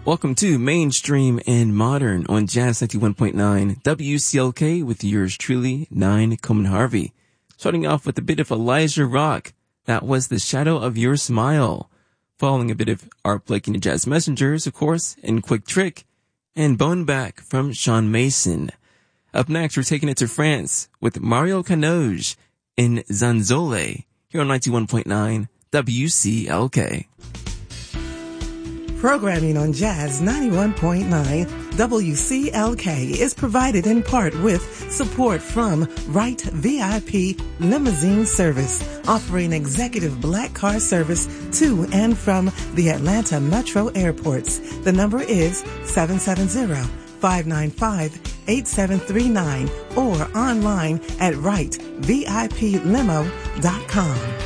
Welcome to Mainstream and Modern on Jazz 91.9 WCLK with yours truly, Nine Coleman Harvey. Starting off with a bit of Elijah Rock. That was The Shadow of Your Smile. Following a bit of Art Blakey and the Jazz Messengers, of course, and Quick Trick, and Bone Back from Sean Mason. Up next, we're taking it to France with Mario Canoge in Zanzole here on 91.9 WCLK. Programming on Jazz 91.9 WCLK is provided in part with support from Wright VIP Limousine Service, offering executive black car service to and from the Atlanta Metro airports. The number is 770-595-8739 or online at wrightviplimo.com.